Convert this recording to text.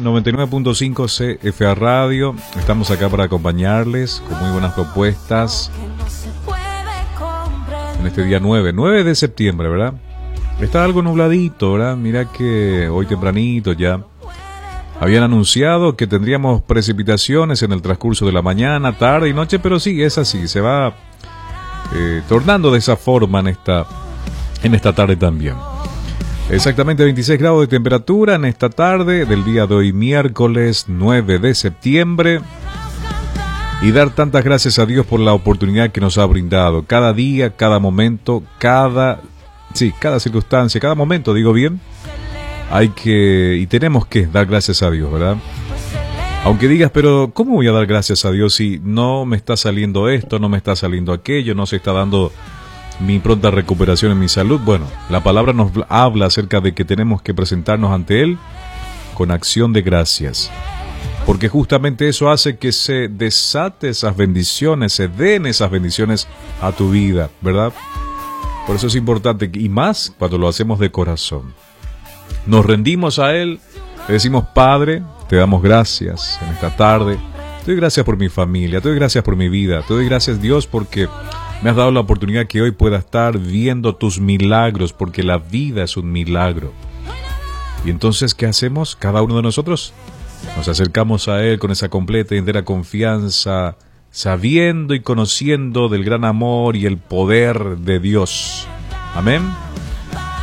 99.5 CFA Radio. Estamos acá para acompañarles con muy buenas propuestas en este día 9 de septiembre, ¿verdad? Está algo nubladito, ¿verdad? Mira que hoy tempranito ya habían anunciado que tendríamos precipitaciones en el transcurso de la mañana, tarde y noche, pero sí, es así, se va tornando de esa forma en esta tarde también. Exactamente 26 grados de temperatura en esta tarde del día de hoy, miércoles 9 de septiembre. Y dar tantas gracias a Dios por la oportunidad que nos ha brindado. Cada día, cada momento, cada circunstancia, cada momento, digo bien, tenemos que dar gracias a Dios, ¿verdad? Aunque digas, pero ¿cómo voy a dar gracias a Dios si no me está saliendo esto, no me está saliendo aquello, no se está dando mi pronta recuperación en mi salud? Bueno, la palabra nos habla acerca de que tenemos que presentarnos ante Él con acción de gracias, porque justamente eso hace que se desate esas bendiciones, se den esas bendiciones a tu vida, ¿verdad? Por eso es importante, y más cuando lo hacemos de corazón. Nos rendimos a Él, le decimos: Padre, te damos gracias en esta tarde, te doy gracias por mi familia, te doy gracias por mi vida, te doy gracias, Dios, porque me has dado la oportunidad que hoy pueda estar viendo tus milagros, porque la vida es un milagro. Y entonces, ¿qué hacemos? Cada uno de nosotros nos acercamos a Él con esa completa y entera confianza, sabiendo y conociendo del gran amor y el poder de Dios. Amén.